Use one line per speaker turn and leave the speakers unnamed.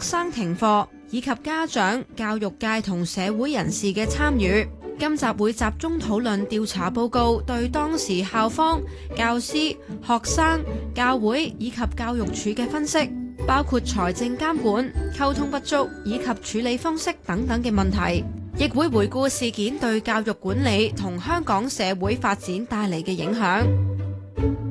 生停課，以及家長、教育界同社會人士嘅參與。今集會集中討論調查報告對當時校方、教師、學生、教會以及教育署嘅分析，包括財政監管、溝通不足以及處理方式等等嘅問題，亦會回顧事件對教育管理同香港社會發展帶嚟嘅影響。